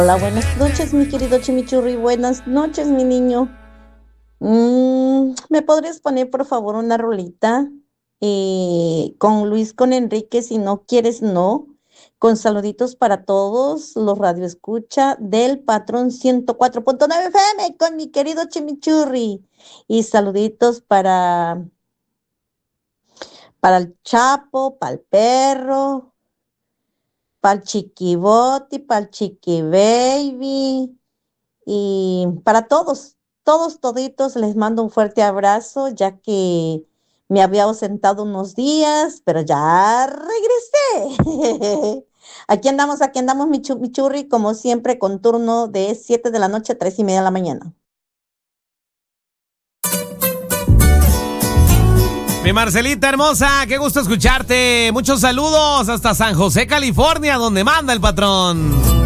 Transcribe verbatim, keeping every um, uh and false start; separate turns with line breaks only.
Hola, buenas noches, mi querido Chimichurri. Buenas noches, mi niño. Mm, ¿me podrías poner, por favor, una rolita eh, con Luis, con Enrique, si no quieres, no? Con saluditos para todos los radioescucha del Patrón ciento cuatro punto nueve F M con mi querido Chimichurri. Y saluditos para, para el Chapo, para el perro, para el Chiquiboti, para el Chiqui Baby. Y para todos, todos, toditos, les mando un fuerte abrazo, ya que me había ausentado unos días, pero ya regresé. Aquí andamos, aquí andamos, mi, chu- mi churri, como siempre, con turno de siete de la noche a tres y media de la mañana.
Mi Marcelita hermosa, qué gusto escucharte. Muchos saludos hasta San José, California, donde manda el patrón.